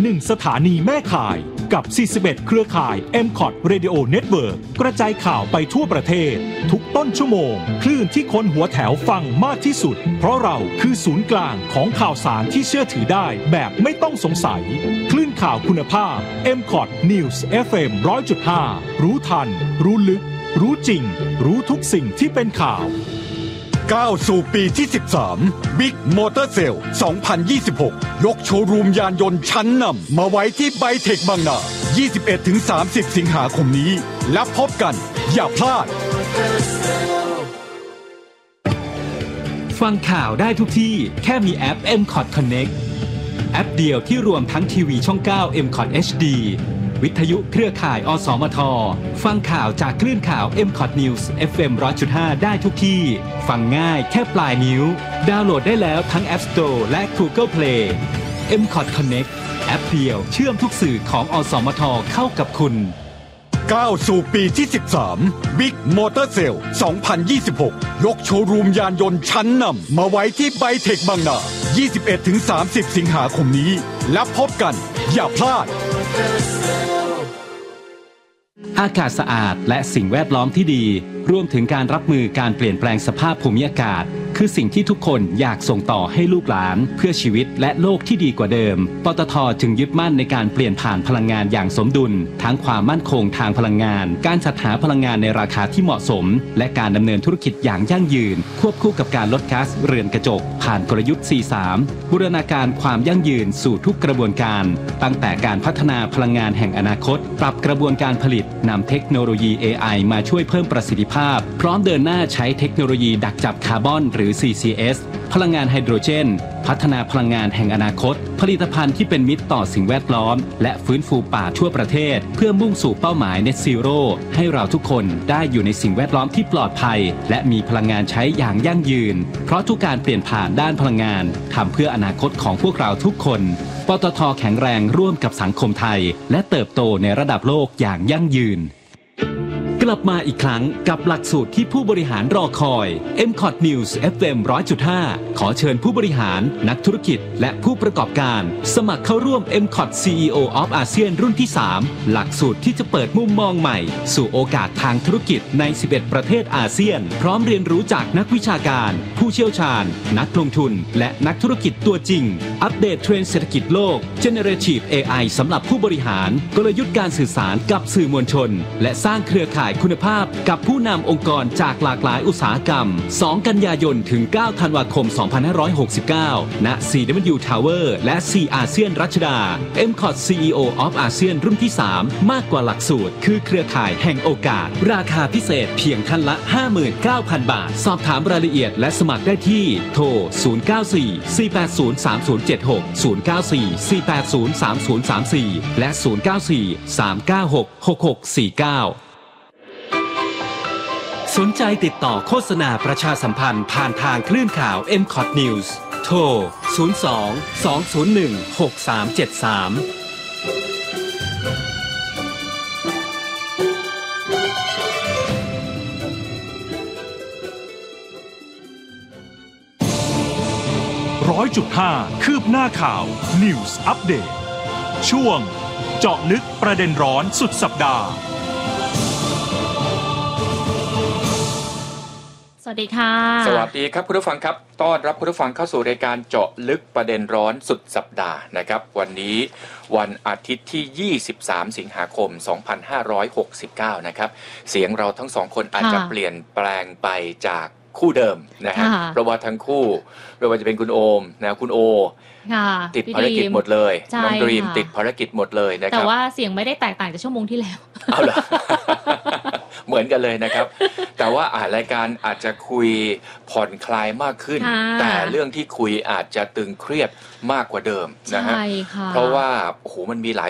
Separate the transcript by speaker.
Speaker 1: 1สถานีแม่ข่ายกับ41เครือข่าย MCOT Radio Network กระจายข่าวไปทั่วประเทศทุกต้นชั่วโมงคลื่นที่คนหัวแถวฟังมากที่สุดเพราะเราคือศูนย์กลางของข่าวสารที่เชื่อถือได้แบบไม่ต้องสงสัยคลื่นข่าวคุณภาพ MCOT News FM 100.5 รู้ทันรู้ลึกรู้จริงรู้ทุกสิ่งที่เป็นข่าว
Speaker 2: ก้าวสู่ปีที่13 Big Motor Sale 2026 ยกโชว์รูมยานยนต์ชั้นนำมาไว้ที่ไบเทคบางนา 21-30 สิงหาคมนี้และพบกันอย่าพลาด
Speaker 3: ฟังข่าวได้ทุกที่แค่มีแอป MCOT Connect แอปเดียวที่รวมทั้งทีวีช่อง 9 MCOT HD วิทยุเครือข่ายอสมทฟังข่าวจากคลื่นข่าว MCOT News FM 100.5 ได้ทุกที่ฟังง่ายแค่ปลายนิ้วดาวน์โหลดได้แล้วทั้ง App Store และ Google Play MCOT Connect แอปเดียวเชื่อมทุกสื่อของอสมทเข้ากับคุณ
Speaker 2: ก้าวสู่ปีที่13 Big Motor Sale 2026 ยกโชว์รูมยานยนต์ชั้นนำมาไว้ที่ไบเทคบางนา 21-30 สิงหาคมนี้และพบกันอย่าพลาด
Speaker 3: อากาศสะอาดและสิ่งแวดล้อมที่ดีรวมถึงการรับมือการเปลี่ยนแปลงสภาพภูมิอากาศคือสิ่งที่ทุกคนอยากส่งต่อให้ลูกหลานเพื่อชีวิตและโลกที่ดีกว่าเดิมปตท.จึงยึดมั่นในการเปลี่ยนผ่านพลังงานอย่างสมดุลทั้งความมั่นคงทางพลังงานการจัดหาพลังงานในราคาที่เหมาะสมและการดำเนินธุรกิจอย่างยั่งยืนควบคู่กับการลดก๊าซเรือนกระจกผ่านกลยุทธ์ C3 บูรณาการความยั่งยืนสู่ทุกกระบวนการตั้งแต่การพัฒนาพลังงานแห่งอนาคตปรับกระบวนการผลิตนำเทคโนโลยี AI มาช่วยเพิ่มประสิทธิภาพพร้อมเดินหน้าใช้เทคโนโลยีดักจับคาร์บอนหรือ CCS พลังงานไฮโดรเจนพัฒนาพลังงานแห่งอนาคตผลิตภัณฑ์ที่เป็นมิตรต่อสิ่งแวดล้อมและฟื้นฟูป่าทั่วประเทศเพื่อมุ่งสู่เป้าหมาย Net Zero ให้เราทุกคนได้อยู่ในสิ่งแวดล้อมที่ปลอดภัยและมีพลังงานใช้อย่างยั่งยืนเพราะทุกการเปลี่ยนผ่านด้านพลังงานทำเพื่ออนาคตของพวกเราทุกคนปตท.แข็งแรงร่วมกับสังคมไทยและเติบโตในระดับโลกอย่างยั่งยืนกลับมาอีกครั้งกับหลักสูตรที่ผู้บริหารรอคอย MCOT News FM 100.5 ขอเชิญผู้บริหารนักธุรกิจและผู้ประกอบการสมัครเข้าร่วม MCOT CEO of ASEAN รุ่นที่ 3 หลักสูตรที่จะเปิดมุมมองใหม่สู่โอกาสทางธุรกิจใน 11 ประเทศอาเซียนพร้อมเรียนรู้จากนักวิชาการผู้เชี่ยวชาญนักลงทุนและนักธุรกิจตัวจริงอัปเดตเทรนด์เศรษฐกิจโลก Generative AI สำหรับผู้บริหารกลยุทธ์การสื่อสารกับสื่อมวลชนและสร้างเครือข่ายคุณภาพกับผู้นำองค์กรจากหลากหลายอุตสาหกรรม2กันยายนถึง9ธันวาคม2569ณ CW Tower และ C อาเซียนรัชดา MCOT CEO of ASEAN รุ่นที่ 3 มากกว่าหลักสูตรคือเครือข่ายแห่งโอกาสราคาพิเศษเพียงท่านละ 59,000 บาทสอบถามรายละเอียดและสมัครได้ที่โทร094-480-3076 094-480-3034 และ 094-396-6649สนใจติดต่อโฆษณาประชาสัมพันธ์ผ่านทางคลื่นข่าว MCOT News โทร
Speaker 1: 100.5 คืบหน้าข่าว News Update ช่วงเจาะลึกประเด็นร้อนสุดสัปดาห์
Speaker 4: สวัสดีค่ะ
Speaker 5: สวัสดีครับคุณผู้ฟังครับต้อนรับคุณผู้ฟังเข้าสู่รายการเจาะลึกประเด็นร้อนสุดสัปดาห์นะครับวันนี้วันอาทิตย์ที่23สิงหาคม2569นะครับเสียงเราทั้งสองคนอาจจะเปลี่ยนแปลงไปจากคู่เดิมนะฮะเพราะว่าทั้งคู่ไม่ว่าจะเป็นคุณโอมนะคุณโอติดภารกิจหมดเลยน้องดรีมติดภารกิจหมดเลยนะครับ
Speaker 4: แต่ว่าเสียงไม่ได้แตกต่างจากชั่วโมงที่แล้ว
Speaker 5: เอาล่ะ เหมือนกันเลยนะครับแต่ว่ารายการอาจจะคุยผ่อนคลายมากขึ้นแต่เรื่องที่คุยอาจจะตึงเครียดมากกว่าเดิมนะฮะเพราะว่าโอ้โหมันมีหลาย